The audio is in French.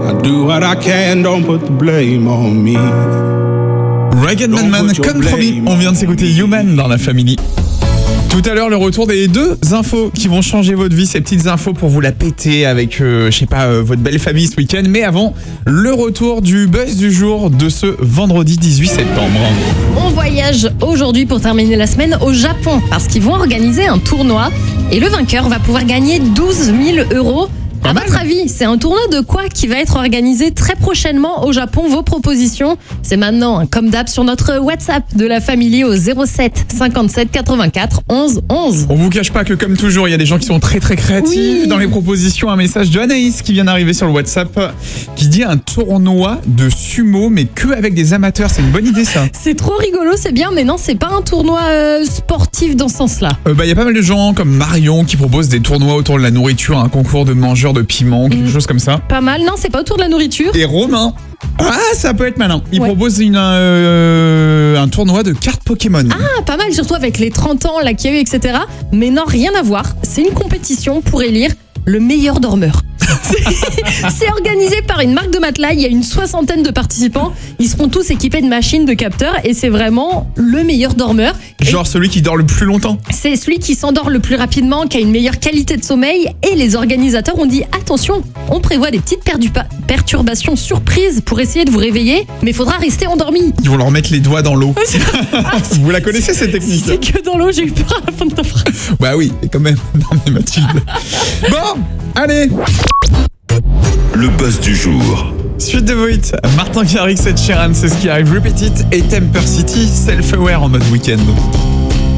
I do what I can, don't put the blame on me. Ragged Man, comme promis, on vient de s'écouter Human dans la famille. Tout à l'heure, le retour des 2 infos qui vont changer votre vie, ces petites infos pour vous la péter avec, votre belle famille ce week-end. Mais avant, le retour du buzz du jour de ce vendredi 18 septembre. On voyage aujourd'hui pour terminer la semaine au Japon parce qu'ils vont organiser un tournoi et le vainqueur va pouvoir gagner 12 000 €. À votre avis, c'est un tournoi de quoi qui va être organisé très prochainement au Japon? Vos propositions, c'est maintenant, comme d'hab, sur notre WhatsApp de la famille au 07 57 84 11 11. On vous cache pas que comme toujours, il y a des gens qui sont très très créatifs dans les propositions. Un message de Anaïs qui vient d'arriver sur le WhatsApp qui dit un tournoi de sumo mais que avec des amateurs. C'est une bonne idée ça. C'est trop rigolo, c'est bien, mais non, c'est pas un tournoi sportif dans ce sens-là. Il y a pas mal de gens comme Marion qui proposent des tournois autour de la nourriture, un concours de mangeurs de piment, quelque chose comme ça. Pas mal, non, c'est pas autour de la nourriture. Et Romain, ça peut être malin. Il propose un tournoi de cartes Pokémon. Ah, pas mal, surtout avec les 30 ans là qu'il y a eu, etc. Mais non, rien à voir. C'est une compétition pour élire le meilleur dormeur. C'est organisé par une marque de matelas. Il y a une 60aine de participants. Ils seront tous équipés de machines, de capteurs. Et c'est vraiment le meilleur dormeur. Genre celui qui dort le plus longtemps. C'est celui qui s'endort le plus rapidement, qui a une meilleure qualité de sommeil. Et les organisateurs ont dit, attention, on prévoit des petites perturbations surprises pour essayer de vous réveiller. Mais il faudra rester endormi. Ils vont leur mettre les doigts dans l'eau. Vous la connaissez cette technique? C'est que dans l'eau, j'ai eu peur à la fin de ta phrase. Bah oui, quand même. Non mais Mathilde. Bon, allez. Le buzz du jour. Suite de vos hits, Martin Garrix et Sheeran, c'est ce qui arrive. Repeat It et Temper City, Self-Aware en mode week-end.